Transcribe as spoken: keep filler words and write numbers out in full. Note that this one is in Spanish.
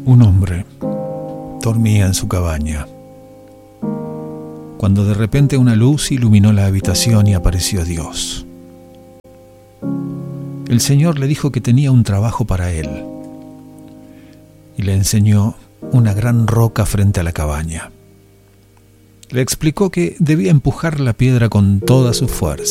Un hombre dormía en su cabaña, cuando de repente una luz iluminó la habitación y apareció Dios. El Señor le dijo que tenía un trabajo para él y le enseñó una gran roca frente a la cabaña. Le explicó que debía empujar la piedra con toda su fuerza.